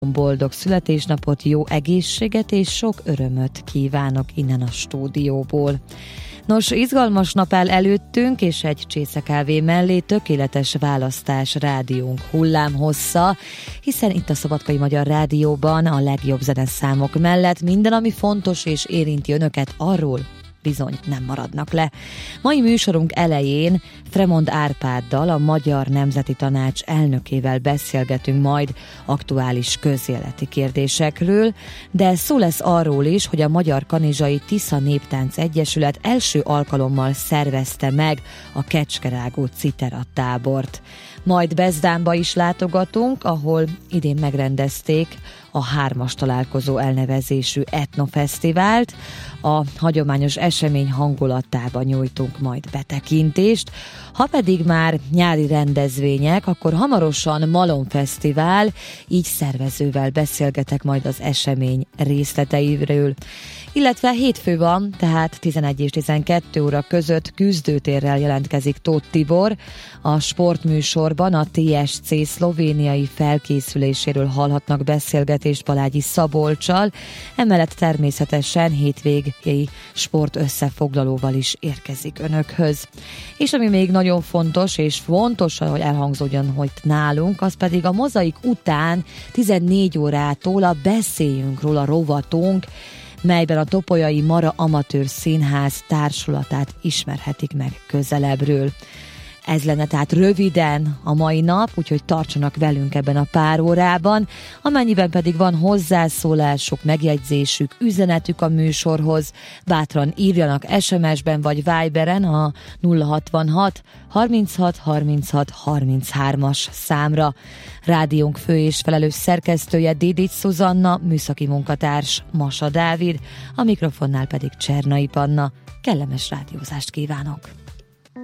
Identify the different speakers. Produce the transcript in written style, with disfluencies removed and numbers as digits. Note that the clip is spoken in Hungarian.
Speaker 1: boldog születésnapot, jó egészséget és sok örömöt kívánok innen a stúdióból. Nos, izgalmas nap áll előttünk, és egy csészekávé mellé tökéletes választás rádiónk hullámhossza, hiszen itt a Szabadkai Magyar Rádióban a legjobb zeneszámok mellett minden, ami fontos és érinti önöket, arról bizony nem maradnak le. Mai műsorunk elején Fremond Árpáddal, a Magyar Nemzeti Tanács elnökével beszélgetünk majd aktuális közéleti kérdésekről, de szó lesz arról is, hogy a Magyar Kanizsai Tisza Néptánc Egyesület első alkalommal szervezte meg a Kecskerágó Citera tábort. Majd Bezdánba is látogatunk, ahol idén megrendezték a 3-as találkozó elnevezésű etnofesztivált. A hagyományos esemény hangulatába nyújtunk majd betekintést. Ha pedig már nyári rendezvények, akkor hamarosan Malomfesztivál, így szervezővel beszélgetek majd az esemény részleteiről. Illetve hétfő van, tehát 11 és 12 óra között küzdőtérrel jelentkezik Tóth Tibor. A sportműsorban a TSC szlovéniai felkészüléséről hallhatnak beszélgetést Palágyi Szabolccsal, emellett természetesen hétvégei sport összefoglalóval is érkezik önökhöz. És ami még nagyon fontos, és fontos, hogy elhangzódjon, hogy nálunk, az pedig a Mozaik után 14 órától a Beszéljünk róla rovatunk, melyben a Topolyai Mara Amatőr Színház társulatát ismerhetik meg közelebbről. Ez lenne tehát röviden a mai nap, úgyhogy tartsanak velünk ebben a pár órában, amennyiben pedig van hozzászólásuk, megjegyzésük, üzenetük a műsorhoz, bátran írjanak SMS-ben vagy Viberen a 066 36 36 33-as számra. Rádiónk fő és felelős szerkesztője Dédics Szuzanna, műszaki munkatárs Masa Dávid, a mikrofonnál pedig Csernai Panna. Kellemes rádiózást kívánok!